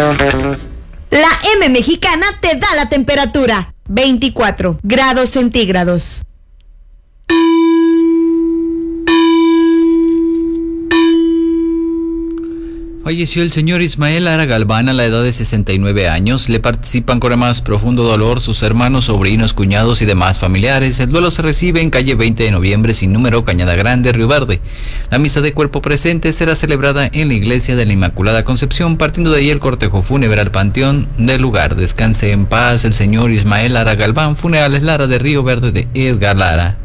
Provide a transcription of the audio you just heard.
La M Mexicana te da la temperatura, 24 grados centígrados. Falleció el señor Ismael Lara Galván a la edad de 69 años. Le participan con el más profundo dolor sus hermanos, sobrinos, cuñados y demás familiares. El duelo se recibe en calle 20 de noviembre sin número, Cañada Grande, Río Verde. La misa de cuerpo presente será celebrada en la iglesia de la Inmaculada Concepción, partiendo de ahí el cortejo fúnebre al panteón del lugar. Descanse en paz el señor Ismael Lara Galván. Funerales Lara de Río Verde de Edgar Lara.